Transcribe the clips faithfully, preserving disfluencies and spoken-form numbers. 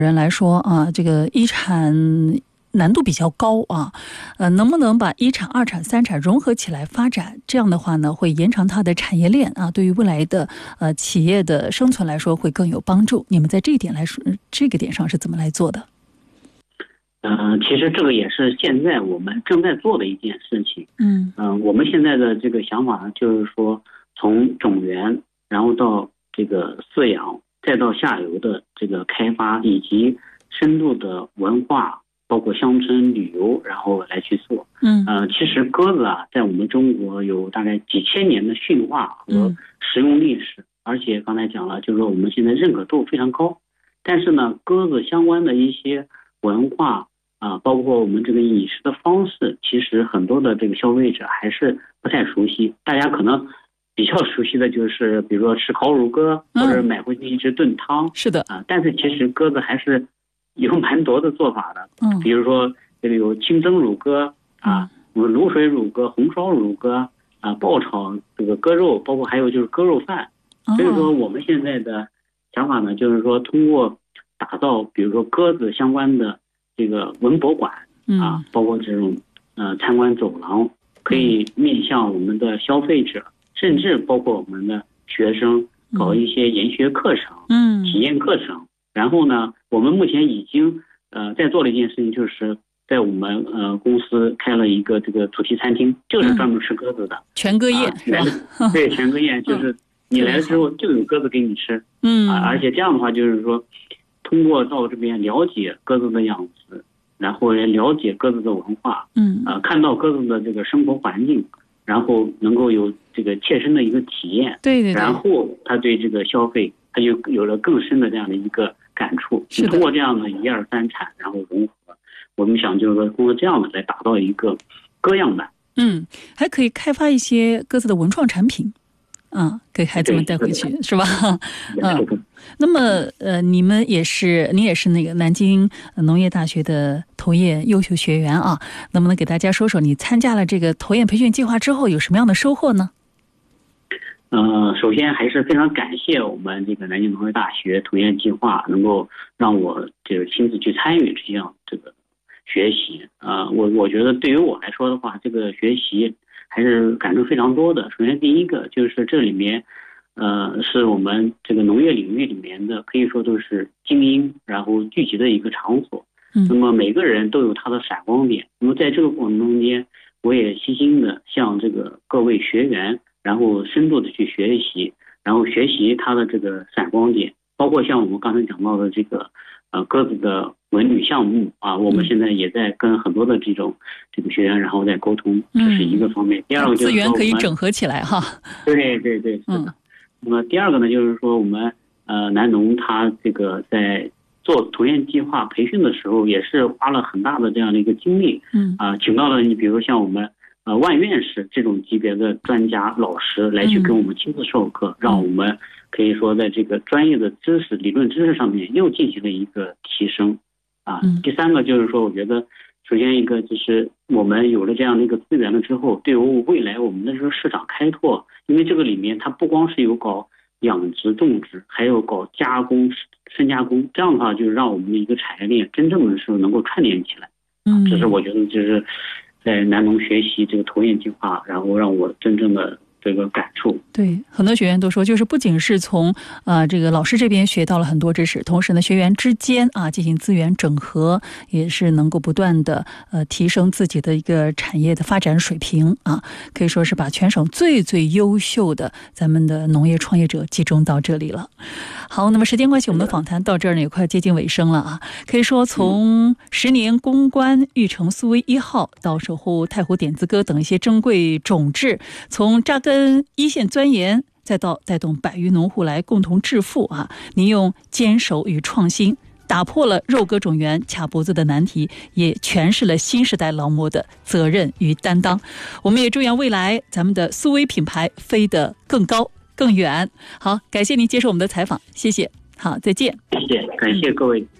人来说啊，这个一产难度比较高啊，呃，能不能把一产、二产、三产融合起来发展？这样的话呢，会延长它的产业链啊，对于未来的呃企业的生存来说会更有帮助。你们在这一点来说，这个点上是怎么来做的？ 嗯、呃，其实这个也是现在我们正在做的一件事情。 嗯嗯、呃，我们现在的这个想法呢，就是说从种源，然后到这个饲养，再到下游的这个开发，以及深度的文化，包括乡村旅游，然后来去做。 嗯呃，其实鸽子啊，在我们中国有大概几千年的驯化和食用历史，嗯、而且刚才讲了，就是说我们现在认可度非常高。但是呢，鸽子相关的一些文化啊，包括我们这个饮食的方式，其实很多的这个消费者还是不太熟悉。大家可能比较熟悉的就是，比如说吃烤乳鸽，或者买回去一直炖汤。 是的啊，但是其实鸽子还是有蛮多的做法的。 嗯， 比如说这个有清蒸乳鸽啊，卤水乳鸽、红烧乳鸽啊，爆炒这个鸽肉，包括还有就是鸽肉饭。所以说我们现在的想法呢，就是说通过打造比如说鸽子相关的这个文博馆啊，包括这种呃参观走廊，可以面向我们的消费者，甚至包括我们的学生，搞一些研学课程、嗯，体验课程。然后呢，我们目前已经呃在做了一件事情，就是在我们呃公司开了一个这个主题餐厅，就是专门吃鸽子的，嗯、 全鸽宴、啊、是吧？ 对，全鸽宴就是你来了之后就有鸽子给你吃， 嗯啊，而且这样的话就是说，通过到这边了解鸽子的养殖，然后也了解鸽子的文化，嗯，啊、呃，看到鸽子的这个生活环境，然后能够有这个切身的一个体验， 对对对， 然后他对这个消费，他就有了更深的这样的一个感触。是通过这样的一二三产，然后融合，我们想就是说通过这样的来打造一个鸽样版。 嗯，还可以开发一些鸽子的文创产品。啊，给孩子们带回去 是, 是吧？嗯，那么呃，你们也是，你也是那个南京农业大学的投研优秀学员啊，能不能给大家说说你参加了这个投研培训计划之后有什么样的收获呢？ 呃，首先还是非常感谢我们这个南京农业大学投研计划，能够让我这个亲自去参与这样这个学习啊、呃，我我觉得对于我来说的话，这个学习还是感触非常多的。首先第一个就是这里面呃是我们这个农业领域里面的可以说都是精英然后聚集的一个场所，嗯，那么每个人都有他的闪光点，那么在这个过程中间我也细心的向这个各位学员然后深度的去学习，然后学习他的这个闪光点，包括像我们刚才讲到的这个呃鸽子的文旅项目啊，我们现在也在跟很多的这种这个学员然后在沟通，这是一个方面。嗯、第二个就是资源可以整合起来哈。 对对对，是的。嗯、那么第二个呢，就是说我们呃南农他这个在做投研计划培训的时候，也是花了很大的这样的一个精力，嗯啊、呃，请到了你比如像我们呃万院士这种级别的专家老师来去跟我们亲自授课，嗯、让我们可以说在这个专业的知识、理论知识上面又进行了一个提升。啊，第三个就是说，我觉得首先一个就是我们有了这样的一个资源了之后，对于未来我们的这个市场开拓，因为这个里面它不光是有搞养殖种植，还有搞加工深加工，这样的话就是让我们的一个产业链真正的是能够串联起来。嗯，这是我觉得就是在南农学习这个投研计划，然后让我真正的这个感触。 对，很多学员都说，就是不仅是从呃这个老师这边学到了很多知识，同时呢，学员之间啊进行资源整合，也是能够不断的呃提升自己的一个产业的发展水平啊，可以说是把全省最最优秀的咱们的农业创业者集中到这里了。好，那么时间关系，我们的访谈到这儿呢也快接近尾声了啊。可以说，从十年攻关育成苏威一号到守护太湖点子鸽等一些珍贵种质，从扎根一线钻研，再到带动百余农户来共同致富啊！您用坚守与创新，打破了肉鸽种源卡脖子的难题，也诠释了新时代劳模的责任与担当。我们也祝愿未来咱们的苏威品牌飞得更高更远。好，感谢您接受我们的采访，谢谢。好，再见。 谢谢，感谢各位。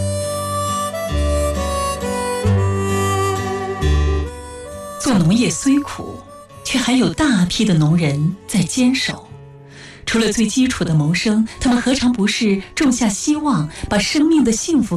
做农业虽苦，却还有大批的农人在坚守。除了最基础的谋生，他们何尝不是种下希望，把生命的幸福